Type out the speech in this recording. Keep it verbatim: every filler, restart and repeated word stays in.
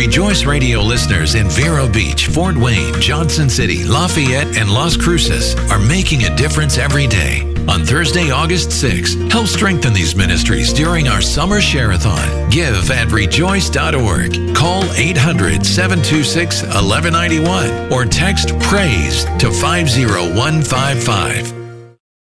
Rejoice Radio listeners in Vero Beach, Fort Wayne, Johnson City, Lafayette, and Las Cruces are making a difference every day. On Thursday, August sixth, help strengthen these ministries during our summer share-a-thon. Give at rejoice dot org. Call eight hundred, seven two six, one one nine one or text PRAISE to five zero one five five.